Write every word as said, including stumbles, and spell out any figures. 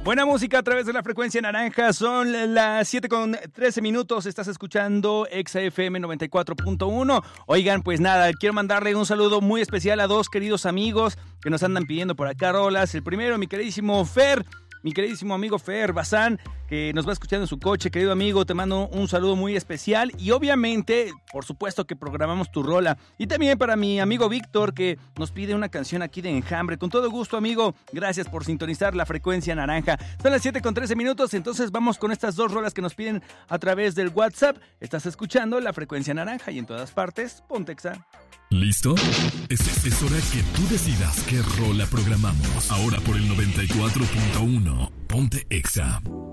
Buena música a través de la frecuencia naranja. Son las siete con trece minutos. Estás escuchando Exa F M noventa y cuatro punto uno. Oigan, pues nada, quiero mandarle un saludo muy especial a dos queridos amigos que nos andan pidiendo por acá rolas. El primero, mi queridísimo Fer. Mi queridísimo amigo Fer Bazán, que nos va escuchando en su coche. Querido amigo, te mando un saludo muy especial. Y obviamente, por supuesto que programamos tu rola. Y también para mi amigo Víctor, que nos pide una canción aquí de Enjambre. Con todo gusto, amigo. Gracias por sintonizar la frecuencia naranja. Son las siete con trece minutos, entonces vamos con estas dos rolas que nos piden a través del WhatsApp. Estás escuchando la frecuencia naranja y en todas partes, ponte Exa. ¿Listo? Es, es hora que tú decidas qué rola programamos. Ahora por el noventa y cuatro punto uno, ponte Exa.